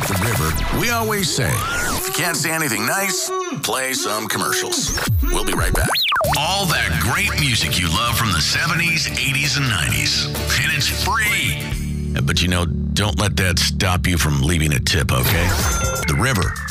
The River, we always say, if you can't say anything nice, play some commercials. We'll be right back. All that great music you love from the 70s, 80s, and 90s. And it's free. But don't let that stop you from leaving a tip, okay? The River,